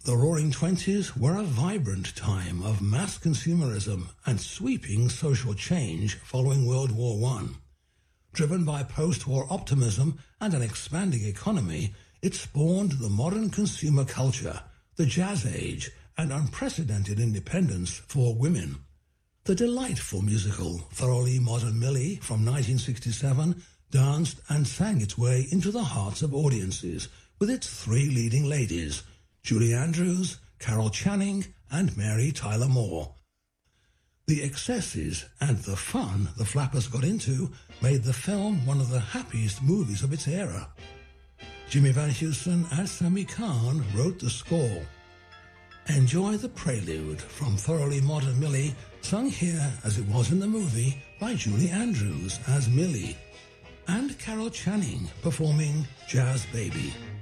The Roaring Twenties were a vibrant time of mass consumerism and sweeping social change following World War I. Driven by post-war optimism and an expanding economy, it spawned the modern consumer culture, the jazz age, and unprecedented independence for women. The delightful musical Thoroughly Modern Millie from 1967 danced and sang its way into the hearts of audiences with its three leading ladies, Julie Andrews, Carol Channing, and Mary Tyler Moore. The excesses and the fun the Flappers got into made the film one of the happiest movies of its era. Jimmy Van Heusen and Sammy Cahn wrote the score. Enjoy the prelude from Thoroughly Modern Millie, sung here as it was in the movie by Julie Andrews as Millie, and Carol Channing performing Jazz Baby.